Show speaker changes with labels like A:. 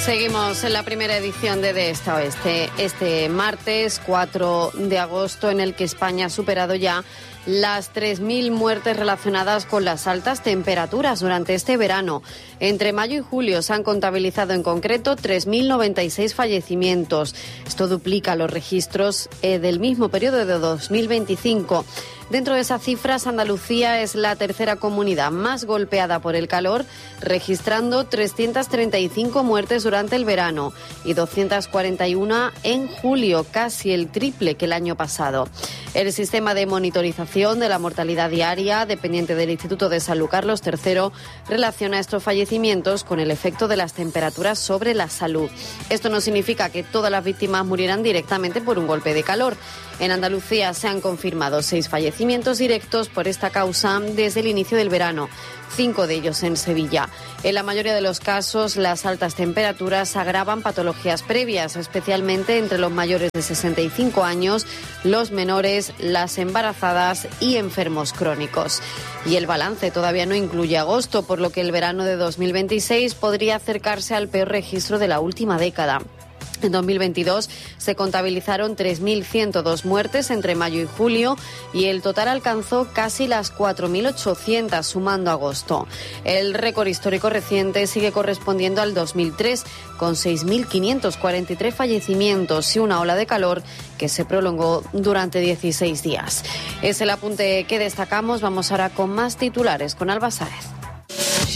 A: Seguimos en la primera edición de Esta Oeste, este martes 4 de agosto, en el que España ha superado ya las 3.000 muertes relacionadas con las altas temperaturas durante este verano. Entre mayo y julio se han contabilizado en concreto 3.096 fallecimientos. Esto duplica los registros del mismo periodo de 2025. Dentro de esas cifras, Andalucía es la tercera comunidad más golpeada por el calor, registrando 335 muertes durante el verano y 241 en julio, casi el triple que el año pasado. El sistema de monitorización de la mortalidad diaria, dependiente del Instituto de Salud Carlos III, relaciona estos fallecimientos con el efecto de las temperaturas sobre la salud. Esto no significa que todas las víctimas murieran directamente por un golpe de calor. En Andalucía se han confirmado 6 fallecimientos directos por esta causa desde el inicio del verano, 5 de ellos en Sevilla. En la mayoría de los casos, las altas temperaturas agravan patologías previas, especialmente entre los mayores de 65 años, los menores, las embarazadas y enfermos crónicos. Y el balance todavía no incluye agosto, por lo que el verano de 2026 podría acercarse al peor registro de la última década. En 2022 se contabilizaron 3.102 muertes entre mayo y julio y el total alcanzó casi las 4.800 sumando agosto. El récord histórico reciente sigue correspondiendo al 2003 con 6.543 fallecimientos y una ola de calor que se prolongó durante 16 días. Es el apunte que destacamos. Vamos ahora con más titulares con Alba Sáez.